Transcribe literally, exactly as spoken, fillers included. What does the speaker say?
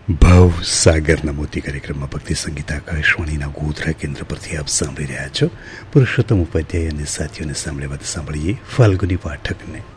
ભાવ સાગરના મોતી કાર્યક્રમમાં ભક્તિ સંગીત આકાશવાણીના ગોધરા કેન્દ્ર પરથી આપ સાંભળી રહ્યા છો. પુરુષોત્તમ ઉપાધ્યાય અને સાથીઓને સાંભળ્યા બાદ સાંભળીએ ફાલ્ગુની પાઠકને.